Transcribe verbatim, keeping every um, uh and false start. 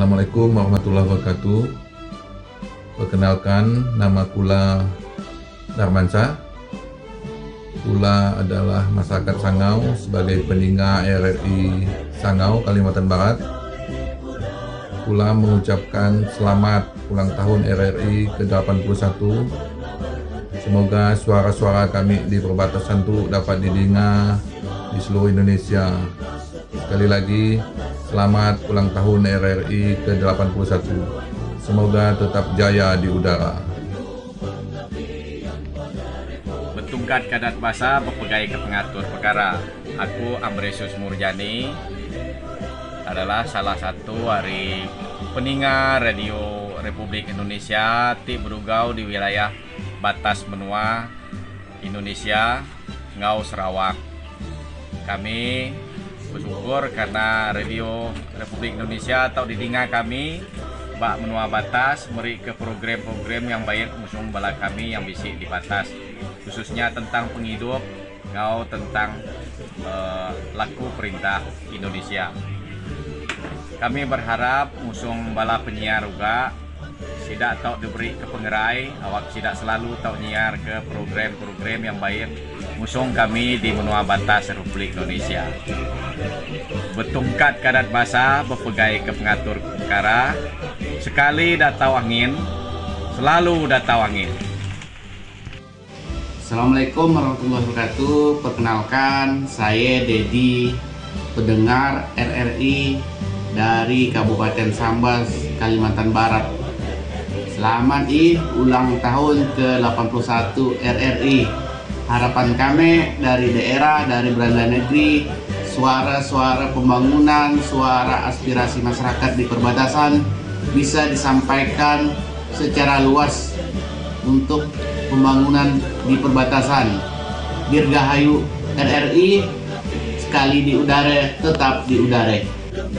Assalamualaikum warahmatullahi wabarakatuh. Perkenalkan, nama Kula Darmansyah. Kula adalah masyarakat Sangau sebagai peninggal R R I Sangau, Kalimantan Barat. Kula mengucapkan selamat ulang tahun R R I ke delapan puluh satu. Semoga suara-suara kami di perbatasan itu dapat didengar di seluruh Indonesia. Sekali lagi, selamat ulang tahun R R I ke delapan puluh satu. Semoga tetap jaya di udara. Betungkat kadat basa bepegai ke pengatur perkara. Aku Ambresius Murjani adalah salah satu hari pendengar radio Republik Indonesia ti berugau di wilayah batas benua Indonesia, Ngau Sarawak. Kami bersyukur karena radio Republik Indonesia atau didengar kami bak menua batas meri ke program-program yang baik musung bala kami yang bisik di batas, khususnya tentang penghidup ngau tentang uh, laku perintah Indonesia. Kami berharap musung bala penyiar juga tidak tau diberi ke pengerai, awak tidak selalu tau nyiar ke program-program yang baik musung kami di menua batas Republik Indonesia. Betungkat kadat basa bepegai ke pengatur perkara, sekali datau angin selalu datau angin. Assalamualaikum warahmatullahi wabarakatuh. Perkenalkan, saya Dedi, pendengar R R I dari Kabupaten Sambas, Kalimantan Barat. Selamat Id ulang tahun ke delapan puluh satu R R I. Harapan kami dari daerah, dari Belanda Negeri, suara-suara pembangunan, suara aspirasi masyarakat di perbatasan bisa disampaikan secara luas untuk pembangunan di perbatasan. Dirgahayu R R I, sekali di udara tetap di udara.